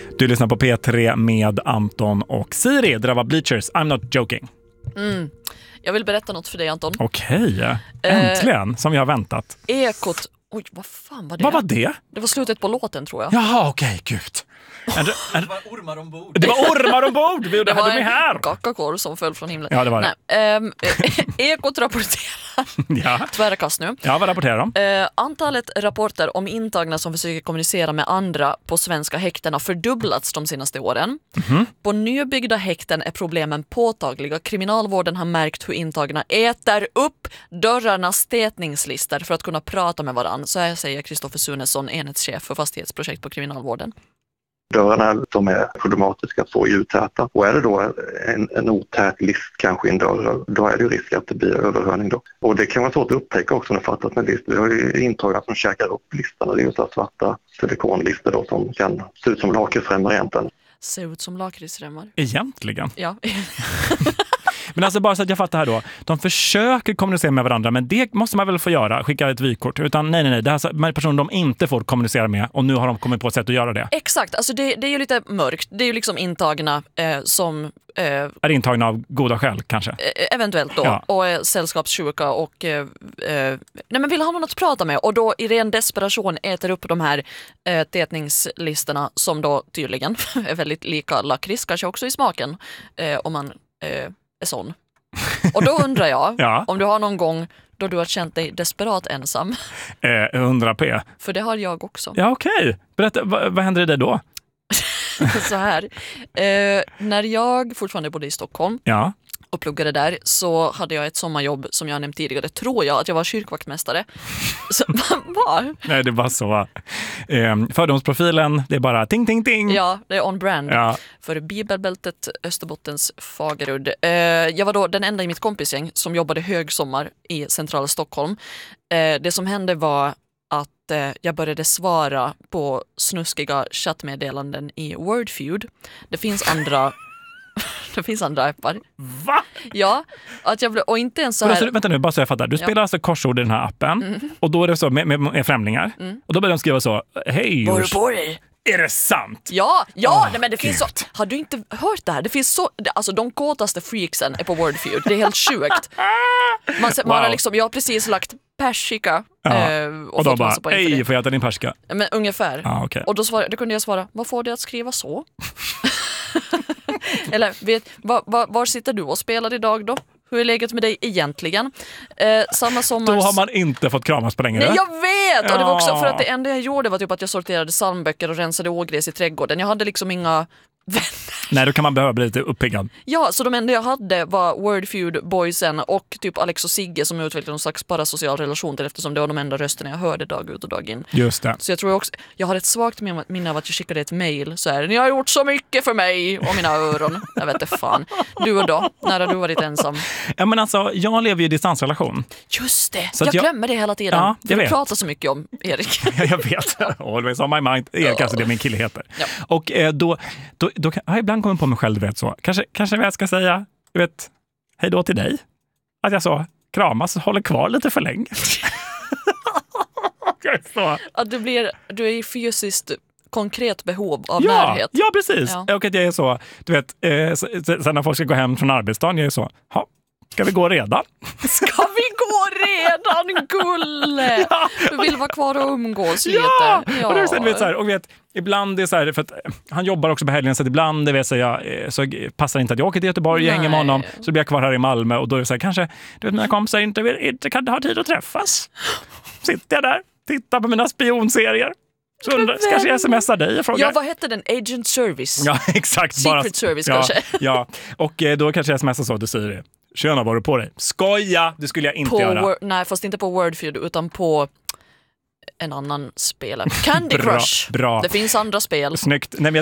Du lyssnar på P3 med Anton och Siri. Det där var Bleachers, I'm not joking. Jag vill berätta något för dig, Anton. Okej, äntligen, som jag har väntat. Ekot. Oj, vad fan var det? Vad var det? Det var slutet på låten, tror jag. Jaha, okej, gud. Det var ormar ombord. Det var ormar ombord! Det hade de här. Kakakorv som föll från himlen. Ja, det var det. Ekot rapporterar. Ja. Tvära kast nu. Ja, vad rapporterar de? Antalet rapporter om intagna som försöker kommunicera med andra på svenska häkten har fördubblats de senaste åren. På nybyggda häkten är problemen påtagliga. Kriminalvården har märkt hur intagna äter upp dörrarnas tätningslister för att kunna prata med varandra. Så här säger Kristoffer Sunesson, enhetschef för fastighetsprojekt på Kriminalvården. Dörrarna som är problematiska att få ljudtäta. Och är det då en otät list kanske i en dörr, då är det ju risk att det blir överhörning då. Och det kan vara svårt att upptäcka också när fattat med list. Vi har ju intagna som käkar upp listorna. Det är ju så svarta silikonlistor då som kan se ut som lakritsremmar egentligen. Se ut som lakritsremmar. Egentligen? Ja. Men alltså bara så att jag fattar här då. De försöker kommunicera med varandra, men det måste man väl få göra, skicka ett vykort. Utan nej. Det här är personer de inte får kommunicera med och nu har de kommit på ett sätt att göra det. Exakt, alltså det är ju lite mörkt. Det är ju liksom intagna som... är intagna av goda skäl kanske? Eventuellt då. Ja. Och är sällskapssjuka och men vill ha någon att prata med. Och då i ren desperation äter upp de här tätningslistorna som då tydligen är väldigt lika lakrits, kanske också i smaken. Om man... är sån. Och då undrar jag om du har någon gång då du har känt dig desperat ensam. 100p. För det har jag också. Ja, okej. Berätta, vad händer i det då? Så här. När jag fortfarande bodde i Stockholm och pluggade där så hade jag ett sommarjobb som jag nämnt tidigare. Tror jag att jag var kyrkvaktmästare. Så, vad? Nej, det var så. Fördomsprofilen, det är bara ting, ting, ting. Ja, det är on brand. För Bibelbältet Österbottens Fagerud. Jag var då den enda i mitt kompisgäng som jobbade högsommar i centrala Stockholm. Det som hände var att jag började svara på snuskiga chattmeddelanden i Wordfeud. Det finns andra appar. Va? Ja, att jag blev, och inte ens så här... Alltså, vänta nu, bara så jag fattar. Du spelar alltså korsord i den här appen och då är det så med främlingar. Och då börjar de skriva så, hej. Var du på dig? Är det sant? Ja, nej, men det finns så... Har du inte hört det här? Det finns så... Alltså de kåtaste freaksen är på Wordfeud. Det är helt sjukt. Man har liksom... Jag har precis lagt persika och då bara, hej, får jag äta din persika? Men ungefär. Okay. Och då kunde jag svara, vad får det att skriva så? Eller, var sitter du och spelar idag då? Hur är läget med dig egentligen? Samma sommar... Då har man inte fått kramas på längre. Nej, jag vet! Och det var också för att det enda jag gjorde var typ att jag sorterade psalmböcker och rensade ågräs i trädgården. Jag hade liksom inga vänner. Nej, då kan man behöva bli lite uppiggad. Ja, så de enda jag hade var Wordfeud-boysen och typ Alex och Sigge som utvecklade någon slags parasocial relation till, eftersom det var de enda rösterna jag hörde dag ut och dag in. Just det. Så jag tror också, jag har ett svagt minne av att jag skickade ett mejl så här: ni har gjort så mycket för mig och mina öron. Jag vet inte fan. Du då? När har du varit ensam? Ja, men alltså, jag lever ju i distansrelation. Just det, så jag glömmer det hela tiden. Ja, jag vet. pratar så mycket om Erik. Jag vet, always on my mind. Erik, alltså det min kille heter. Ja. Och då har jag ibland kommit på mig själv, du vet så. Kanske jag ska säga, du vet, hej då till dig. Att jag så kramas och håller kvar lite för länge. Så. Att du är i fysiskt konkret behov av närhet. Ja, precis. Ja. Och att jag är så, du vet, sen när folk ska gå hem från arbetsdagen, jag är så, ska vi gå redan? Ska vi gå redan, gulle? Du vill vara kvar och umgås lite. Ja, och det är så, du vet, så här, och vet, ibland det är så här, för att han jobbar också på helgen, så att ibland det vet så passar inte att jag åker till Göteborg och hänger med honom, så blir jag kvar här i Malmö och då är det så här, kanske du vet, mina kompisar inte kan ha tid att träffas. Sitter jag där, tittar på mina spionserier. Så kanske jag smsar dig och frågar. Ja, vad heter den? Agent Service? Ja, exakt. Secret Service kanske. Ja, och då kanske jag smsar så, du säger det. Tjena, var du på dig? Skoja, det skulle jag inte göra. Nej, fast inte på Wordfeud utan på en annan spelare. Candy Crush. Bra. Det finns andra spel. Snyggt. Nej, men